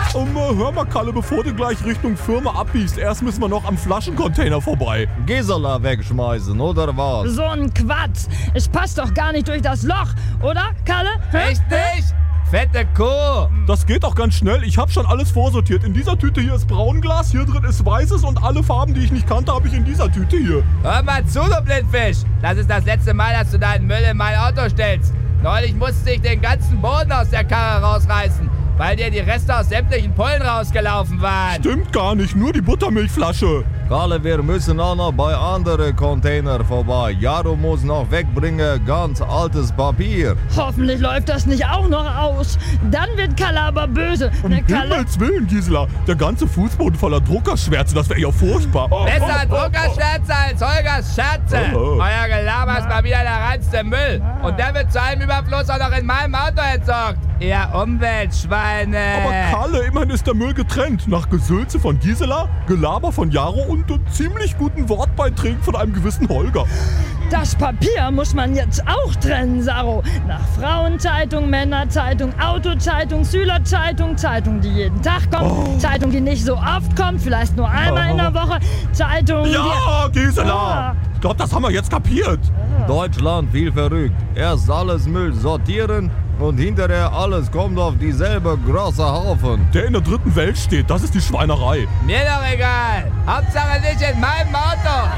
Hör mal, Kalle, bevor du gleich Richtung Firma abbiegst, erst müssen wir noch am Flaschencontainer vorbei. Gisela wegschmeißen, oder was? So ein Quatsch. Es passt doch gar nicht durch das Loch, oder, Kalle? Echt nicht? Fette Kuh. Das geht doch ganz schnell. Ich habe schon alles vorsortiert. In dieser Tüte hier ist Braunglas, hier drin ist Weißes und alle Farben, die ich nicht kannte, habe ich in dieser Tüte hier. Hör mal zu, du Blindfisch. Das ist das letzte Mal, dass du deinen Müll in mein Auto stellst. Neulich musste ich den ganzen Boden aus der Karre rausreißen, weil dir die Reste aus sämtlichen Pullen rausgelaufen waren. Stimmt gar nicht, nur die Buttermilchflasche. Kalle, wir müssen auch noch bei anderen Container vorbei. Jaro muss noch wegbringen ganz altes Papier. Hoffentlich läuft das nicht auch noch aus. Dann wird Kalle aber böse. Um Ne, Kalle? Himmels Willen, Gisela. Der ganze Fußboden voller Druckerschwärze, das wäre ja furchtbar. Besser Druckerschwärze als Holgers Scherze. Euer Gelaber ist mal wieder der reinste Müll. Und der wird zu einem Überfluss auch noch in meinem Auto entsorgt. Ihr Umweltschweine. Aber Kalle, immerhin ist der Müll getrennt. Nach Gesülze von Gisela, Gelaber von Jaro und ziemlich guten Wortbeiträgen von einem gewissen Holger. Das Papier muss man jetzt auch trennen, Saro. Nach Frauenzeitung, Männerzeitung, Autozeitung, Schülerzeitung, Zeitung, die jeden Tag kommt, Zeitung, die nicht so oft kommt, vielleicht nur einmal in der Woche, Zeitung, Ja, Gisela! Ich glaube, das haben wir jetzt kapiert. Deutschland viel verrückt. Erst alles Müll sortieren und hinterher alles kommt auf dieselbe große Haufen. Der in der dritten Welt steht, das ist die Schweinerei. Mir doch egal. Hauptsache nicht in meinem Auto.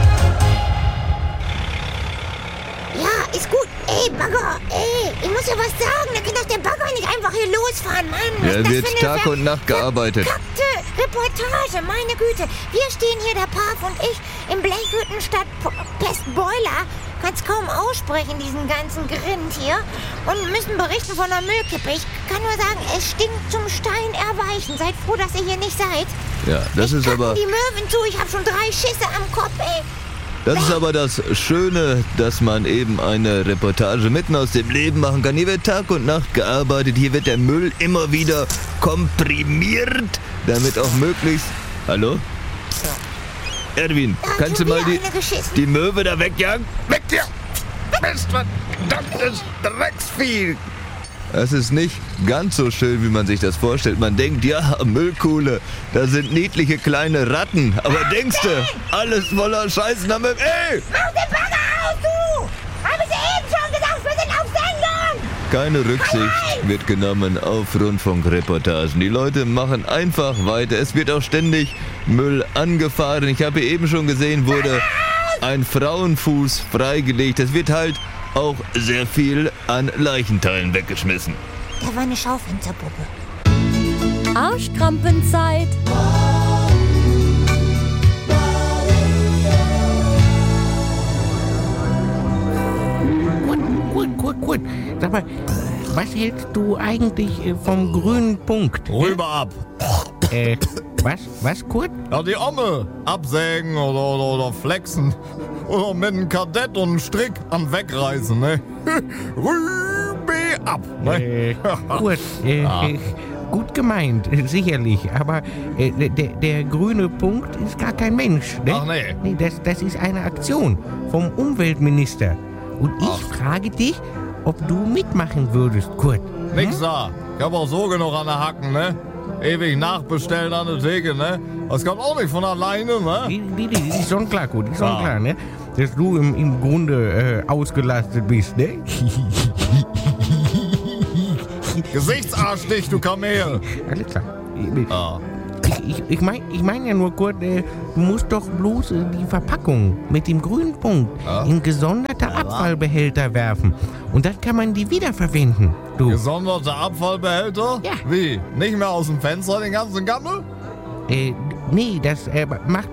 Ja, ist gut. Ey, Bagger, ich muss ja was sagen. Da kann doch der Bagger nicht einfach hier losfahren, Mann. Was Er ist das wird für eine Tag und Nacht gearbeitet. verkackte Reportage, meine Güte. Wir stehen hier, der Paf und ich, im Blechhüttenstadt Pestboiler. Kannst kaum aussprechen, diesen ganzen Grind hier. Und müssen berichten von der Müllkippe. Ich kann nur sagen, es stinkt zum Stein erweichen. Seid froh, dass ihr hier nicht seid. Ja, das ist Kacken aber die Möwen zu. Ich hab schon 3 Schisse am Kopf, ey. das ist aber das Schöne, dass man eben eine Reportage mitten aus dem Leben machen kann. Hier wird Tag und Nacht gearbeitet, hier wird der Müll immer wieder komprimiert, damit auch möglichst... Hallo? Erwin, Da hat kannst du schon mal wieder einer geschissen. die Möwe da wegjagen? Weg hier! Mist, verdammtes Drecksvieh! Es ist nicht ganz so schön, wie man sich das vorstellt. Man denkt, ja, Müllkuhle, da sind niedliche kleine Ratten. Aber denkst du, alles voller Scheißen am Müll. Ey! Mach den Bagger aus, du! Hab ich dir eben schon gesagt, wir sind auf Sendung! Keine Rücksicht wird genommen auf Rundfunkreportagen. Die Leute machen einfach weiter. Es wird auch ständig Müll angefahren. Ich habe eben schon gesehen, wurde ein Frauenfuß freigelegt. Es wird halt auch sehr viel an Leichenteilen weggeschmissen. Da war eine Schaufensterpuppe. Arschkrampenzeit. Gut. Sag mal, was hältst du eigentlich vom grünen Punkt? Rüber ab. Was, Kurt? Ja, die Omme absägen oder flexen. Oder mit einem Kadett und einem Strick am Wegreißen, ne? Rübe ab, ne? Kurt, gut gemeint, sicherlich, aber der grüne Punkt ist gar kein Mensch, ne? Ach nee. Nee, das ist eine Aktion vom Umweltminister. Und ich frage dich, ob du mitmachen würdest, Kurt. Nix da. Ich hab auch so genug an der Hacken, ne? Ewig nachbestellen an der Theke, ne? Das kommt auch nicht von alleine, ne? Die ist schon klar, Kurt, die ist schon klar, ne? Dass du im Grunde ausgelastet bist, ne? Gesichtsarsch dich, du Kamel! Alles klar. Ich mein ja nur, Kurt, du musst doch bloß die Verpackung mit dem grünen Punkt in gesonderte Abfallbehälter werfen. Und dann kann man die wiederverwenden. Du. Gesonderte Abfallbehälter? Ja. Wie? Nicht mehr aus dem Fenster den ganzen Gammel? Nee, das macht